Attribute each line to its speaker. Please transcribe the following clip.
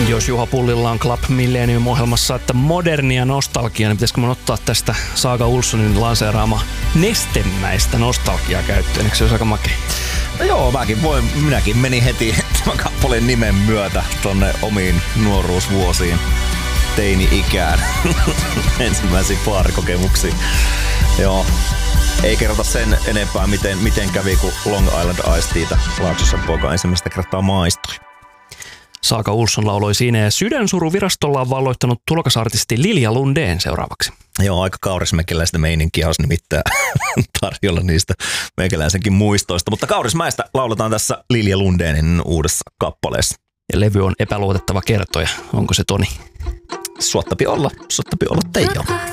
Speaker 1: Jos Juha Pullilla on Club Millennium-ohjelmassa, että modernia nostalgia, niin pitäisikö me ottaa tästä Saga Olsonin lanseeraama nestemäistä nostalgiaa käyttöön? Eikö se olisi aika makea?
Speaker 2: No joo, minäkin menin heti tämän kappaleen nimen myötä tonne omiin nuoruusvuosiin, teini-ikään, ensimmäisiin baarikokemuksiin. Joo, ei kerrota sen enempää, miten kävi, kun Long Island Iced Teata Laaksossa poika ensimmäistä kertaa maistui.
Speaker 1: Saga Olson lauloi siinä ja Sydänsuruvirastolla on valloittanut tulokasartisti Lilja Lundén seuraavaksi.
Speaker 2: Joo, aika kaurismäkeläistä meininkiä olisi nimittäin tarjolla niistä meikäläisenkin muistoista. Mutta Kaurismäestä lauletaan tässä Lilja Lundénin uudessa kappaleessa.
Speaker 1: Ja levy on epäluotettava kertoja. Onko se Toni?
Speaker 2: Suottapi olla Teijo.